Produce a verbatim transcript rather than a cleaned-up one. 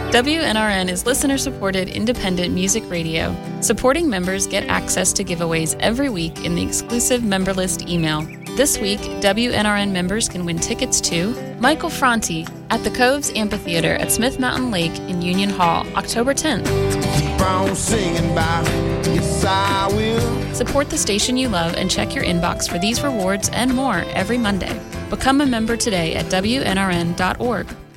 W N R N is listener-supported independent music radio. Supporting members get access to giveaways every week in the exclusive member list email. This week, W N R N members can win tickets to Michael Franti at the Coves Amphitheater at Smith Mountain Lake in Union Hall, October tenth. Keep on singing by, yes I will. Support the station you love and check your inbox for these rewards and more every Monday. Become a member today at W N R N dot org.